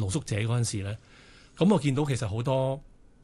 露宿者嗰陣時咧，咁我見到其實好多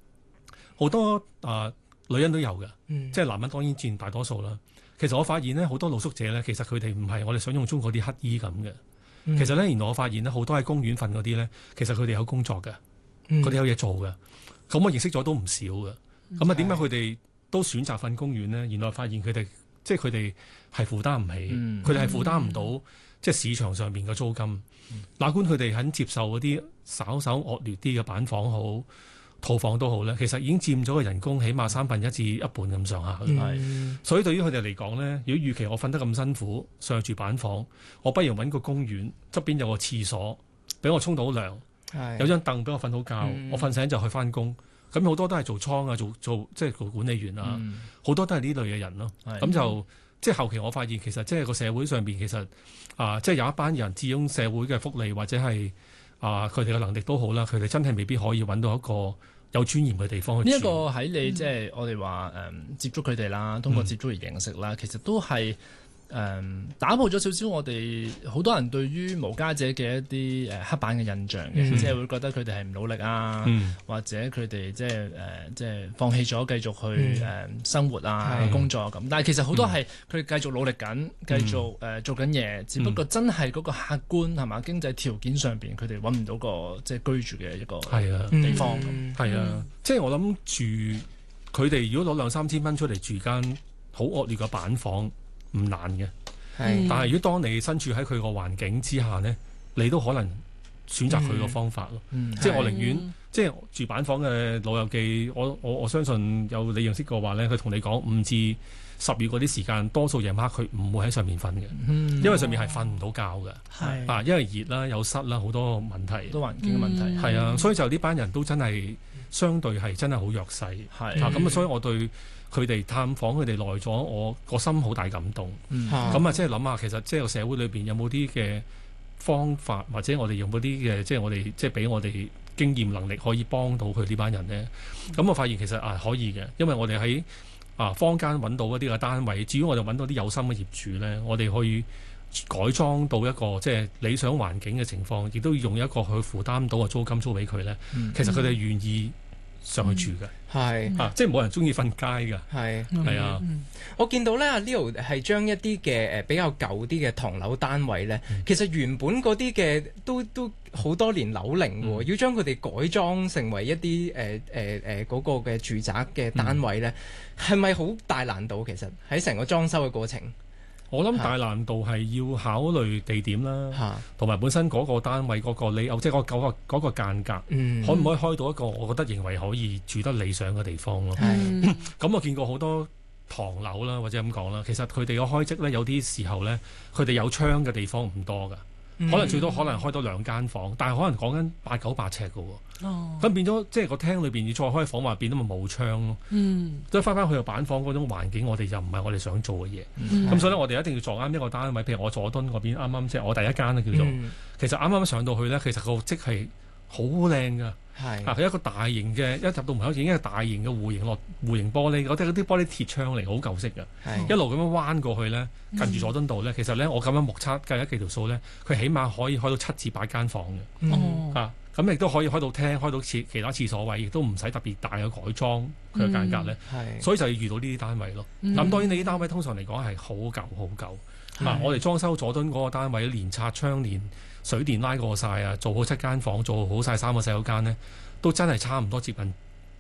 女人都有嘅，即係男人當然佔大多數啦。其實我發現咧，好多露宿者咧，其實佢哋唔係我哋想象中嗰啲乞衣咁嘅。其實咧，原來我發現咧，好多喺公園瞓嗰啲咧，其實佢哋有工作嘅，佢哋有嘢做嘅。咁我認識咗都唔少嘅。咁啊，點解佢哋都選擇瞓公園咧？原來發現佢哋即係佢哋係負擔唔起，佢哋係負擔唔到即係市場上面嘅租金。哪管佢哋肯接受嗰啲稍稍惡劣啲嘅板房好、套房都好咧，其實已經佔咗個人工起碼1/3至一半咁上下。所以對於佢哋嚟講咧，如果預期我瞓得咁辛苦，上住板房，我不如揾個公園側邊有個廁所，俾我沖到涼，有張凳俾我瞓好覺，我瞓醒就去翻工。咁好多都係做倉啊，做即係做管理員啊，好多都係呢類嘅人咯。咁就即係後期我發現其實即係個社會上邊其實即係有一班人佔用社會嘅福利或者係佢哋嘅能力都好啦，佢哋真係未必可以揾到一個有尊嚴嘅地方去住。 呢一個喺你即係我哋話接觸佢哋啦，通過接觸而認識啦，其實都係打破咗少少我哋好多人對於無家者嘅一啲刻板嘅印象嘅，即係會覺得佢哋係唔努力啊，或者佢哋即係放棄咗繼續去生活啊、工作咁。但係其實好多係佢哋繼續努力緊，繼續做緊嘢，只不過真係嗰個客觀係嘛經濟條件上邊，佢哋揾唔到個即係居住嘅一個地方咁。 係啊，即係我諗住佢哋如果攞2-3千蚊出嚟住間好惡劣嘅板房，唔難嘅，但係如果當你身處喺佢個環境之下呢，你都可能選擇佢個方法咯。即係我寧願即係住板房嘅老友記，我相信有你認識過話呢，佢同你講5至10月嗰啲時間，多數夜晚佢唔會喺上面瞓嘅，因為上面係瞓唔到覺嘅。因為熱啦、有濕啦，好多問題， 好多環境嘅問題。 係啊，所以就呢班人都真係相對係真係好弱勢。咁所以我對佢哋探訪佢哋耐咗，我個心好大感動。咁即係諗下，其實即係個社會裏邊有冇啲嘅方法，或者我哋有冇啲嘅，即係我哋即係俾我哋經驗能力可以幫到佢呢班人呢？咁我發現其實可以嘅，因為我哋喺坊間揾到一啲嘅單位，至於我哋揾到啲有心嘅業主呢，我哋可以改裝到一個即係理想環境嘅情況，亦都用一個佢負擔到嘅租金租俾佢呢。其實佢哋願意上去住嘅，即係冇人中意瞓街㗎。係啊， 我見到咧，阿 Leo 係將一啲嘅比較舊啲嘅唐樓單位咧，其實原本嗰啲嘅都好多年樓齡喎，要將佢哋改裝成為一啲嗰個嘅住宅嘅單位咧，係咪好大難度？其實喺成個裝修嘅過程。 我諗大難度係要考慮地點啦，同埋本身嗰個單位嗰個理由，即係嗰個間隔，可唔可以開到一個我覺得認為可以住得理想嘅地方咯。咁我見過好多唐樓啦，或者咁講啦，其實佢哋嘅開則咧，有啲時候咧，佢哋有窗嘅地方唔多㗎。可能最多可能開多2間房，但係可能講緊8-900尺嘅喎。咁變咗即係個廳裏邊要再開房話變咗咪冇窗咯。即係翻去個板房嗰種環境，我哋就唔係我哋想做嘅嘢。咁所以咧，我哋一定要撞啱一個單位。譬如我佐敦嗰邊啱啱即係我第一間咧叫做，其實啱啱上到去咧，其實個則係好靚㗎。佢一個大型嘅，一入到門口已經係大型嘅弧形玻璃，嗰啲玻璃鐵窗嚟，好舊式嘅。一路咁樣彎過去咧，近住佐敦道咧，其實咧我咁樣目測計咗幾條數咧，佢起碼可以開到7至8間房嘅。咁亦都可以開到廳，開到其他廁所位，亦都唔使特別大嘅改裝佢嘅間隔咧。所以就要遇到呢啲單位咯。咁當然呢啲單位通常嚟講係好舊好舊。我哋裝修佐敦嗰個單位，連拆窗連水電拉過晒啊，做好7間房，做好晒3個洗手間呢，都真係差唔多接近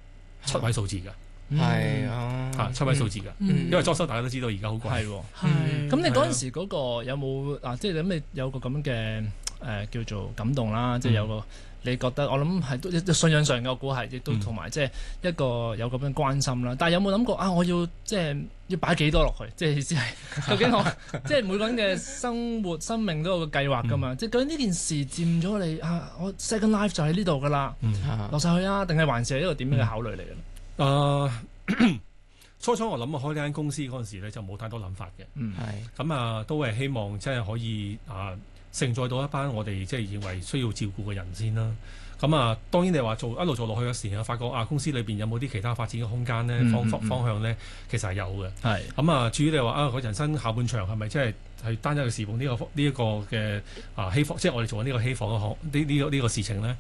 7位數字㗎。7位數字㗎。因為裝修大家都知道而家好貴。 咁你嗰陣時嗰個有冇即係咁你有個咁嘅叫做感動啦，即係有個你覺得我諗係都信仰上嘅，我估係亦都同埋即係一個有咁樣關心啦。但係有冇諗過我要即係要擺幾多落去？即係意思係究竟我即係每個人嘅生命都有個計劃㗎嘛？即係究竟呢件事佔咗你我 second life 就喺呢度㗎啦，落晒去啊？定係還是係一個點樣嘅考慮嚟嘅？ 初我諗開呢間公司嗰陣時咧，就冇太多諗法嘅。咁都係希望即係可以承載到一班我哋即係認為需要照顧嘅人先啦。咁當然你話一路做落去嘅時候，發覺公司裏邊有冇啲其他發展嘅空間呢？方向呢，其實係有嘅。咁至於你話個人生下半場係咪即係單一嘅侍奉呢一個嘅希望，即係我哋做緊呢個希望呢個事情呢？